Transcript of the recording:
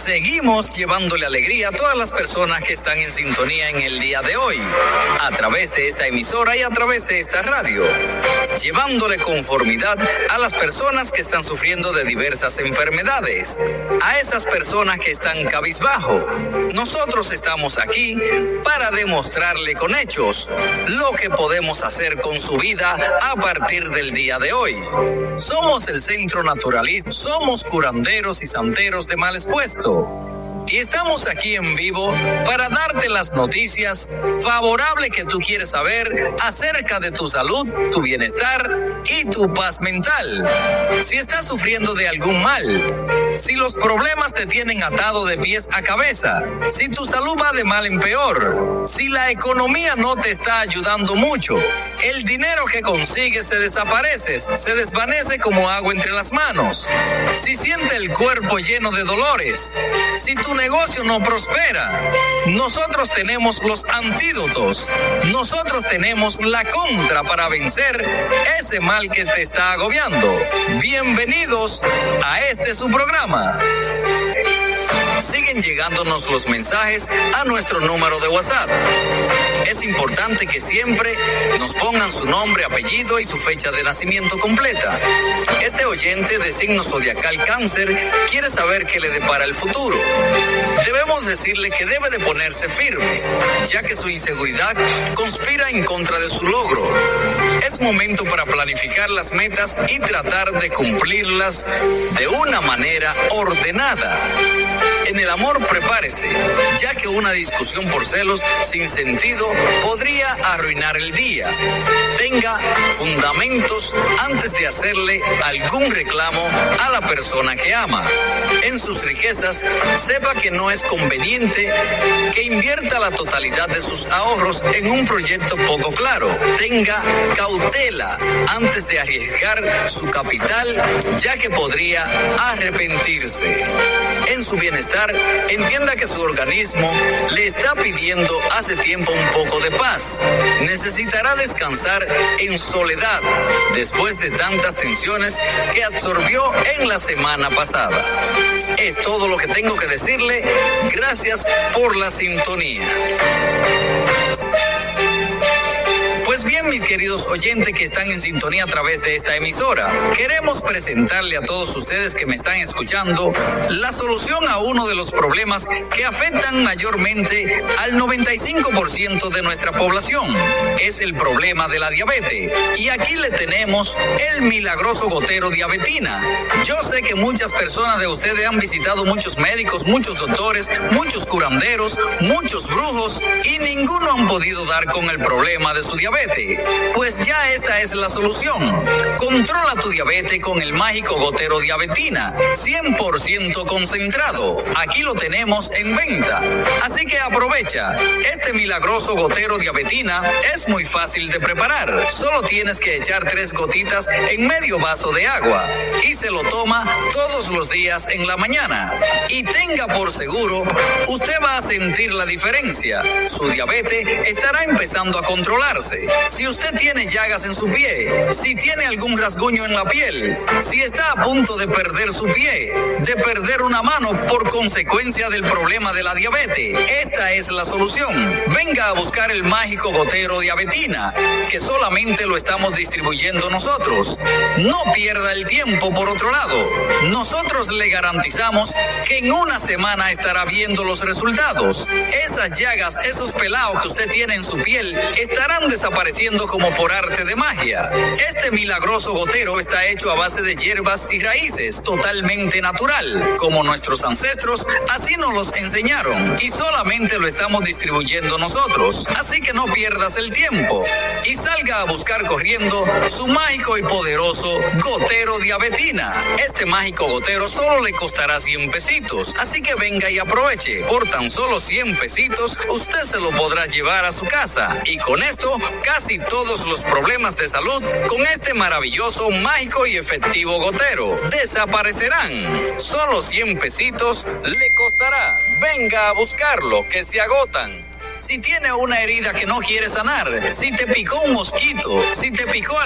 Seguimos llevándole alegría a todas las personas que están en sintonía en el día de hoy, a través de esta emisora y a través de esta radio, llevándole conformidad a las personas que están sufriendo de diversas enfermedades, a esas personas que están cabizbajo. Nosotros estamos aquí para demostrarle con hechos lo que podemos hacer con su vida a partir del día de hoy. Somos el Centro Naturalista, somos curanderos y santeros de mal expuesto. Y estamos aquí en vivo para darte las noticias favorables que tú quieres saber acerca de tu salud, tu bienestar y tu paz mental. Si estás sufriendo de algún mal, si los problemas te tienen atado de pies a cabeza, si tu salud va de mal en peor, si la economía no te está ayudando mucho, el dinero que consigues se desaparece, se desvanece como agua entre las manos, si siente el cuerpo lleno de dolores, si tu negocio no prospera, nosotros tenemos los antídotos, nosotros tenemos la contra para vencer ese mal que te está agobiando. Bienvenidos a este su programa. Siguen llegándonos los mensajes a nuestro número de WhatsApp. Es importante que siempre nos pongan su nombre, apellido y su fecha de nacimiento completa. Este oyente de signo zodiacal Cáncer quiere saber qué le depara el futuro. Debemos decirle que debe de ponerse firme, ya que su inseguridad conspira en contra de su logro. Es momento para planificar las metas y tratar de cumplirlas de una manera ordenada. En el amor prepárese, ya que una discusión por celos sin sentido podría arruinar el día. Tenga fundamentos antes de hacerle algún reclamo a la persona que ama. En sus riquezas, sepa que no es conveniente que invierta la totalidad de sus ahorros en un proyecto poco claro. Tenga cautela antes de arriesgar su capital, ya que podría arrepentirse. En su bienestar, entienda que su organismo le está pidiendo hace tiempo un poco de paz. Necesitará descansar en soledad después de tantas tensiones que absorbió en la semana pasada. Es todo lo que tengo que decirle. Gracias por la sintonía. Pues bien, mis queridos oyentes que están en sintonía a través de esta emisora, queremos presentarle a todos ustedes que me están escuchando la solución a uno de los problemas que afectan mayormente al 95% de nuestra población. Es el problema de la diabetes. Y aquí le tenemos el milagroso gotero diabetina. Yo sé que muchas personas de ustedes han visitado muchos médicos, muchos doctores, muchos curanderos, muchos brujos y ninguno han podido dar con el problema de su diabetes. Pues ya esta es la solución. Controla tu diabetes con el mágico gotero diabetina, 100% concentrado. Aquí lo tenemos en venta. Así que aprovecha. Este milagroso gotero diabetina es muy fácil de preparar. Solo tienes que echar 3 gotitas en medio vaso de agua y se lo toma todos los días en la mañana. Y tenga por seguro, usted va a sentir la diferencia. Su diabetes estará empezando a controlarse. Si usted tiene llagas en su pie, si tiene algún rasguño en la piel, si está a punto de perder su pie, de perder una mano por consecuencia del problema de la diabetes, esta es la solución. Venga a buscar el mágico gotero diabetina, que solamente lo estamos distribuyendo nosotros. No pierda el tiempo por otro lado. Nosotros le garantizamos que en una semana estará viendo los resultados. Esas llagas, esos pelados que usted tiene en su piel estarán desapareciendo como por arte de magia. Este milagroso gotero está hecho a base de hierbas y raíces, totalmente natural, como nuestros ancestros así nos los enseñaron, y solamente lo estamos distribuyendo nosotros. Así que no pierdas el tiempo y salga a buscar corriendo su mágico y poderoso gotero diabetina. Este mágico gotero solo le costará 100 pesitos, así que venga y aproveche. Por tan solo 100 pesitos usted se lo podrá llevar a su casa, y con esto casi todos los problemas de salud con este maravilloso, mágico y efectivo gotero desaparecerán. Solo 100 pesitos le costará. Venga a buscarlo, que se agotan. Si tiene una herida que no quiere sanar, si te picó un mosquito, si te picó